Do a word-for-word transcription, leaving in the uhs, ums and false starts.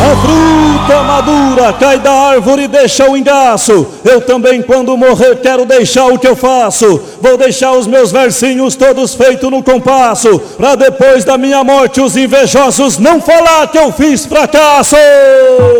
A fruta madura cai da árvore e deixa o engaço. Eu também, quando morrer, quero deixar o que eu faço. Vou deixar os meus versinhos todos feitos no compasso, pra depois da minha morte os invejosos não falar que eu fiz fracasso.